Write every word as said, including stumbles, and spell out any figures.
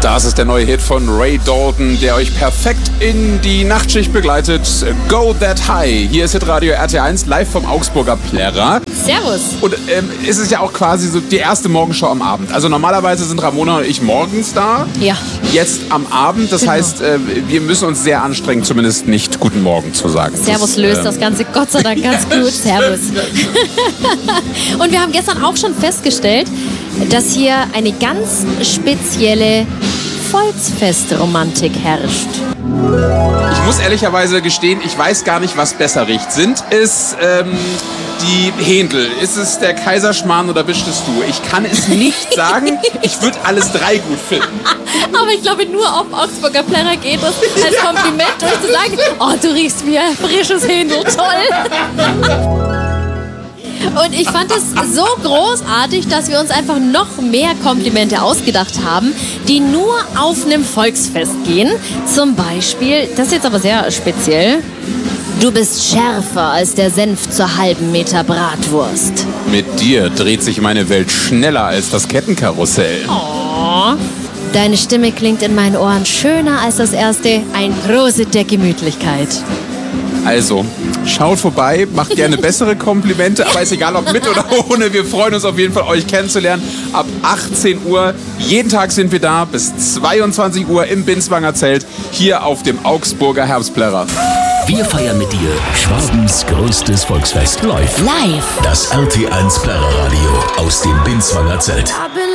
Das ist der neue Hit von Ray Dalton, der euch perfekt in die Nachtschicht begleitet. Go That High. Hier ist Hitradio R T eins, live vom Augsburger Plärrer. Servus. Und ähm, es ist ja auch quasi so die erste Morgenshow am Abend. Also normalerweise sind Ramona und ich morgens da. Ja. Jetzt am Abend. Das genau. heißt, äh, wir müssen uns sehr anstrengen, zumindest nicht Guten Morgen zu sagen. Servus das, löst äh, das Ganze Gott sei Dank ganz gut. Servus. Und wir haben gestern auch schon festgestellt, dass hier eine ganz spezielle Volksfestromantik herrscht. Ich muss ehrlicherweise gestehen, ich weiß gar nicht, was besser riecht. Sind es ähm, die Händel? Ist es der Kaiserschmarrn oder bist es du? Ich kann es nicht sagen. Ich würde alles drei gut finden. Aber ich glaube, nur auf Augsburger Plärrer geht es als Kompliment, euch zu sagen, oh, du riechst wie ein frisches Händel. Toll. Und ich fand es so großartig, dass wir uns einfach noch mehr Komplimente ausgedacht haben, die nur auf einem Volksfest gehen. Zum Beispiel, das ist jetzt aber sehr speziell, du bist schärfer als der Senf zur halben Meter Bratwurst. Mit dir dreht sich meine Welt schneller als das Kettenkarussell. Oh. Deine Stimme klingt in meinen Ohren schöner als das erste Ein Prosit der Gemütlichkeit. Also, schaut vorbei, macht gerne bessere Komplimente, aber ist egal, ob mit oder ohne. Wir freuen uns auf jeden Fall, euch kennenzulernen. Ab achtzehn Uhr, jeden Tag sind wir da, bis zweiundzwanzig Uhr im Binswanger Zelt, hier auf dem Augsburger Herbstplärrer. Wir feiern mit dir Schwabens größtes Volksfest live. Live. Das R T eins Plärrer Radio aus dem Binswanger Zelt.